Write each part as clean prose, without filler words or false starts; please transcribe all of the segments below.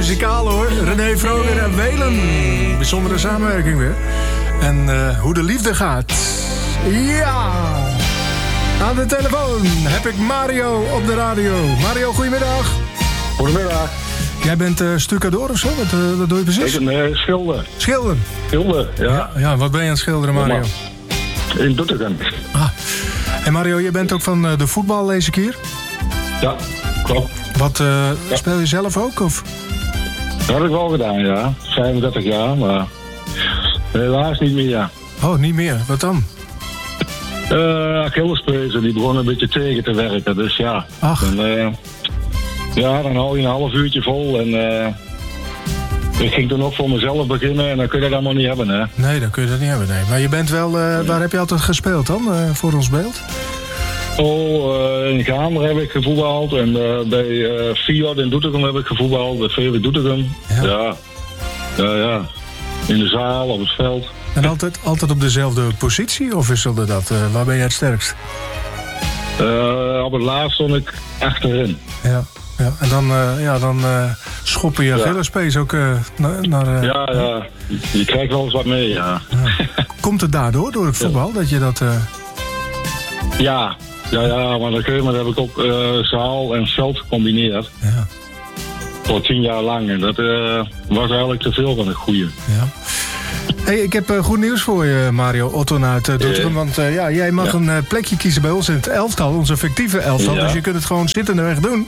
muzikaal hoor. René Vroger en Welen. Bijzondere samenwerking weer. En hoe de liefde gaat. Ja! Aan de telefoon heb ik Mario op de radio. Mario, goedemiddag. Goedemiddag. Jij bent stucador of zo? Wat doe je precies? Ik ben schilder. Schilder? Schilder, ja. Ja, wat ben je aan het schilderen, Mario? In Doetinchem. En Mario, je bent ook van de voetbal, lees ik hier? Ja, klopt. Wat, speel je zelf ook? Of? Dat heb ik wel gedaan, ja. 35 jaar, maar helaas niet meer, ja. Oh, niet meer. Wat dan? Achillespezen, die begonnen een beetje tegen te werken, dus ja. Ach. En, dan hou je een half uurtje vol en ik ging toen ook voor mezelf beginnen en dan kun je dat allemaal niet hebben, hè. Nee, dan kun je dat niet hebben, nee. Maar je bent wel, waar heb je altijd gespeeld dan, voor ons beeld? In Gaanderen heb ik gevoetbald en bij Fiat in Doetinchem heb ik gevoetbald, bij VV Doetinchem. Ja. In de zaal, op het veld. En altijd op dezelfde positie, of wisselde dat? Waar ben je het sterkst? Op het laatst stond ik achterin. Ja. En dan schoppen je Achillespees ook naar... Ja. Je krijgt wel eens wat mee, ja. Komt het daardoor, door het voetbal, dat je dat... Ja, maar dat heb ik ook zaal en veld gecombineerd. Ja. Voor 10 jaar lang. En dat was eigenlijk te veel van het goede. Ja. Hey, ik heb goed nieuws voor je, Mario Otton uit Doetinchem. Want jij mag een plekje kiezen bij ons in het elftal, onze fictieve elftal. Ja. Dus je kunt het gewoon zittendeweg doen.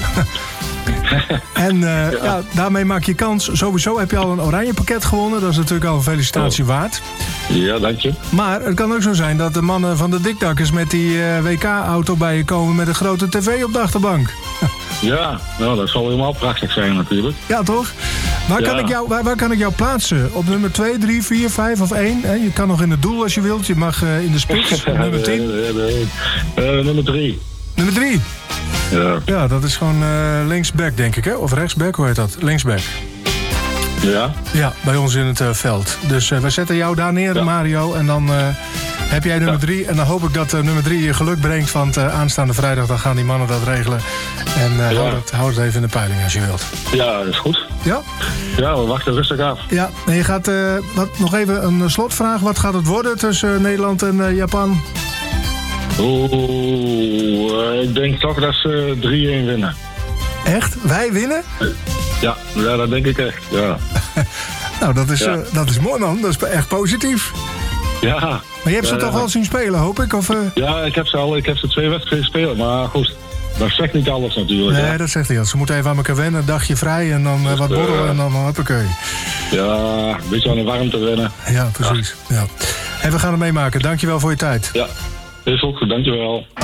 En daarmee maak je kans. Sowieso heb je al een oranje pakket gewonnen. Dat is natuurlijk al een felicitatie waard. Ja, dank je. Maar het kan ook zo zijn dat de mannen van de dikdakkers met die WK-auto bij je komen met een grote tv op de achterbank. Ja, nou, dat zal helemaal prachtig zijn natuurlijk. Ja, toch? Waar kan ik jou plaatsen? Op nummer 2, 3, 4, 5 of 1? Je kan nog in het doel als je wilt. Je mag in de spits. Nummer 10? Nummer 3. Nummer 3? Ja. Ja, dat is gewoon linksback, denk ik, hè? Of rechtsback, hoe heet dat? Linksback. Ja? Ja, bij ons in het veld. Dus we zetten jou daar neer, Mario. En dan heb jij nummer 3. En dan hoop ik dat nummer 3 je geluk brengt. Want aanstaande vrijdag dan gaan die mannen dat regelen. En hou het even in de peiling als je wilt. Ja, dat is goed. Ja? Ja, we wachten rustig af. Ja, en je gaat nog even een slotvraag. Wat gaat het worden tussen Nederland en Japan? Ik denk toch dat ze 3-1 winnen. Echt? Wij winnen? Ja, dat denk ik echt, ja. Nou, dat is mooi, man. Dat is echt positief. Ja. Maar je hebt ze toch al zien spelen, hoop ik? Of, Ja, ik heb ze 2 wedstrijden spelen, maar goed. Dat zegt niet alles natuurlijk. Nee, dat zegt niet. Ze moeten even aan elkaar wennen, een dagje vrij en dan wat borrelen en dan hoppakee. Ja, een beetje aan de warmte wennen. Ja, precies. Ja. En we gaan het meemaken. Dankjewel voor je tijd. Ja, is ook goed. Dankjewel.